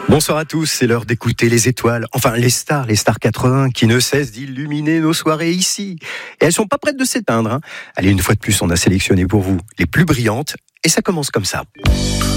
Bonsoir à tous, c'est l'heure d'écouter les étoiles, enfin les stars 80 qui ne cessent d'illuminer nos soirées ici. Et elles sont pas prêtes de s'éteindre. Allez, une fois de plus, on a sélectionné pour vous les plus brillantes et ça commence comme ça.